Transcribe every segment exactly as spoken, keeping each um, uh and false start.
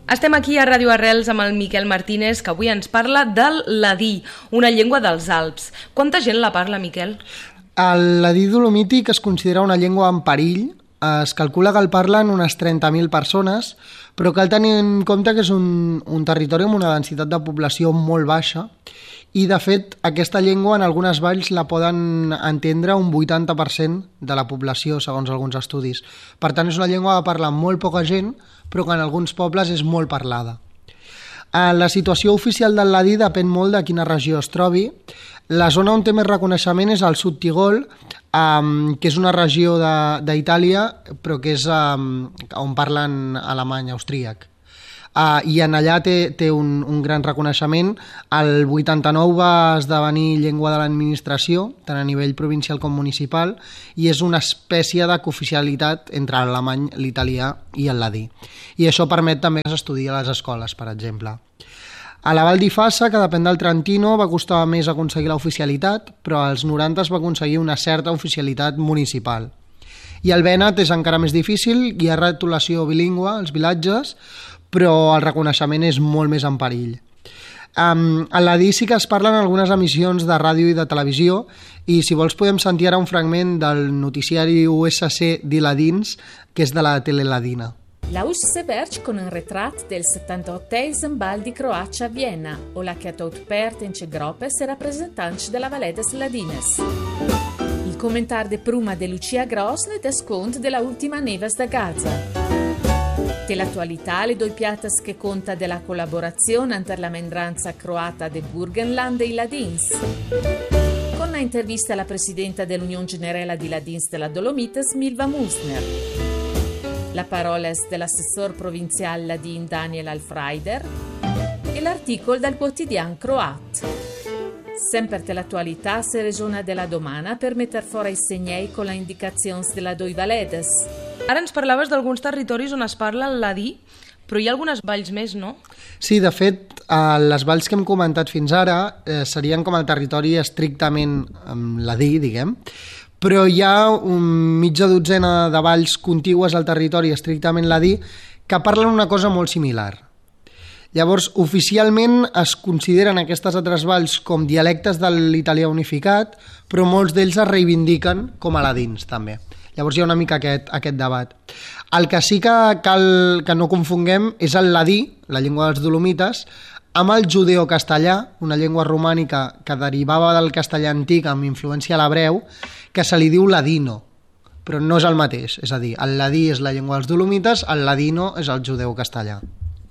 Estem aquí a Ràdio Arrels amb el Miquel Martínez, que avui ens parla del ladí, una llengua dels Alps. Quanta gent la parla, Miquel? El ladí dolomític es considera una llengua en perill. Es calcula que el parlen unes trenta mil persones, però cal tenir en compte que és un, un territori amb una densitat de població molt baixa i, de fet, aquesta llengua en algunes valls la poden entendre un vuitanta per cent de la població, segons alguns estudis. Per tant, és una llengua que parla molt poca gent, però que en alguns pobles és molt parlada. La situació oficial del ladí depèn molt de quina regió es trobi. La zona on té més reconeixement és el Sud Tirol, um, que és una regió d'Itàlia, però que és um, on parlen alemany, austríac. Uh, I en allà té, té un, un gran reconeixement. El vuitanta-nou va esdevenir llengua de l'administració, tant a nivell provincial com municipal, i és una espècie de cooficialitat entre l'alemany, l'italià i el ladí. I això permet també que s'estudi a les escoles, per exemple. A la Val d'Ifassa, que depèn del Trentino, va costar més aconseguir l'oficialitat, però als noranta es va aconseguir una certa oficialitat municipal. I el Vènet és encara més difícil, hi ha retolació bilingüe als vilatges, però el reconeixement és molt més en perill. Um, el ladí sí que es parla en algunes emissions de ràdio i de televisió, i si vols podem sentir ara un fragment del noticiari U S C di Ladins, que és de la tele ladina. La U S C Berch con un retrat del settantaottesimo bal di Croacia a Vienna, o la che ha tot pertenče gropes e rappresentanti della Valedes Ladines. Il commentar de pruma de Lucia Grosne descont della ultima nevas da Gaza. Dell'attualità le due piatas che conta della collaborazione per la mendranza croata de Burgenland e i Ladins. Con una intervista alla presidenta dell'Unione Generale di Ladins della Dolomites, Milva Musner. La parola è dell'assessor provinciale Ladin Daniel Alfreider e l'articolo dal quotidiano croat. Sempre dell'attualità si regiona della domana per metter fora i segnei con la indicazione della doi Valedes. Ara ens parlaves d'alguns territoris on es parla el ladí, però hi ha algunes valls més, no? Sí, de fet, les valls que hem comentat fins ara eh, serien com el territori estrictament amb ladí, diguem, però hi ha un mitja dotzena de valls contigües al territori estrictament ladí que parlen una cosa molt similar. Llavors, oficialment es consideren aquestes altres valls com dialectes de l'italià unificat, però molts d'ells es reivindiquen com a ladins, també. Llavors hi ha una mica aquest, aquest debat. El que sí que cal que no confonguem és el ladí, la llengua dels dolomites, amb el judeo-castellà, una llengua romànica que derivava del castellà antic amb influència a l'hebreu, que se li diu ladino, però no és el mateix. És a dir, el ladí és la llengua dels dolomites, el ladino és el judeo-castellà.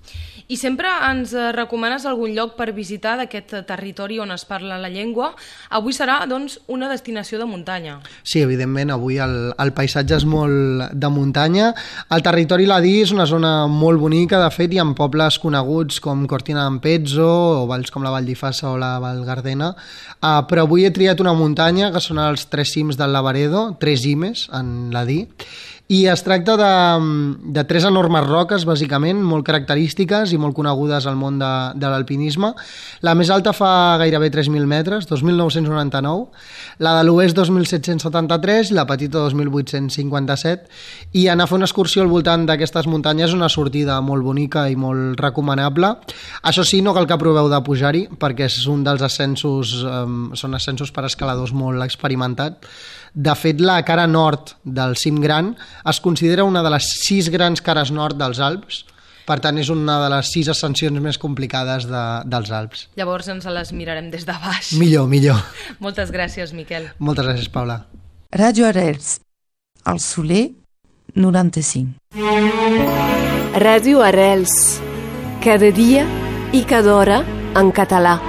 I sempre ens recomanes algun lloc per visitar d'aquest territori on es parla la llengua. Avui serà, doncs, una destinació de muntanya. Sí, evidentment, avui el, el paisatge és molt de muntanya. El territori ladí és una zona molt bonica, de fet, hi ha pobles coneguts com Cortina d'Ampezzo o valls com la Vall d'Ifassa o la Val Gardena, uh, però avui he triat una muntanya que són els tres cims del Lavaredo, tres cimes en ladí, i es tracta de, de tres enormes roques, bàsicament, molt característiques i molt conegudes al món de, de l'alpinisme. La més alta fa gairebé tres mil metres, dos mil nou-cents noranta-nou, la de l'oest dos mil set-cents setanta-tres i la petita dos mil vuit-cents cinquanta-set, i anar a fer una excursió al voltant d'aquestes muntanyes és una sortida molt bonica i molt recomanable. Això sí, no cal que proveu de pujar-hi, perquè és un dels ascensos, eh, són ascensos per escaladors molt experimentats. De fet, la cara nord del cim gran es considera una de les sis grans cares nord dels Alps. Per tant, és una de les sis ascensions més complicades de, dels Alps. Llavors ens les mirarem des de baix. Millor, millor. Moltes gràcies, Miquel. Moltes gràcies, Paula. Ràdio Arrels, al Soler, noranta-cinc. Ràdio Arrels, cada dia i cada hora en català.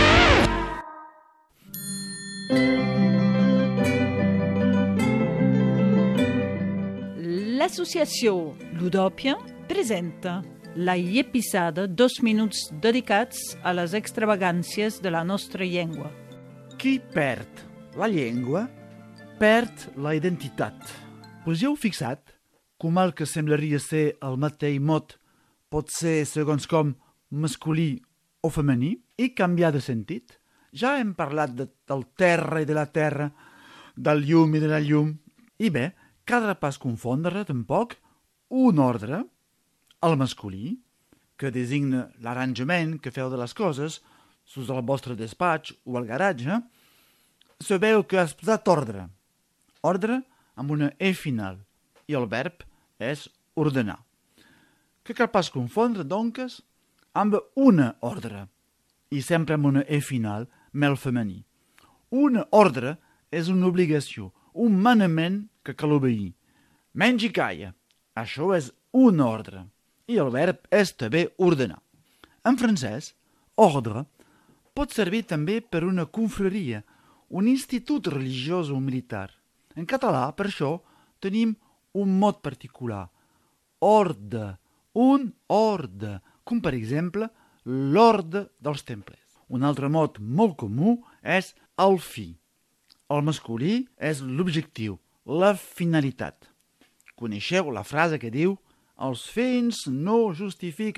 L'associació Ludòpia presenta la episada Dos minuts dedicats a les extravagàncies de la nostra llengua. Qui perd la llengua perd la identitat. Us hi heu fixat com el que semblaria ser el mateix mot pot ser, segons com, masculí o femení i canviar de sentit? Ja hem parlat de, del terra i de la terra, del llum i de la llum, i bé, cal pas confondre tampoc un ordre, el masculí, que designa l'arranjament que feu de les coses, sus al vostre despatx o al garatge, sabeu que has posat ordre. Ordre amb una E final, i el verb és ordenar. Que cal pas confondre, doncs, amb una ordre, i sempre amb una E final, mel femení. Una ordre és una obligació, un manament que cal obeir. Menys i calla. Això és una ordre. I el verb és també ordenar. En francès, ordre pot servir també per una confraria, un institut religiós o militar. En català, per això, tenim un mot particular. Orde. Un orde. Com, per exemple, l'orde dels temples. Un altre mot molt comú és el fi. El masculí és l'objectiu, la finalitat. Coneixeu la frase que diu «Els fins no justifiquen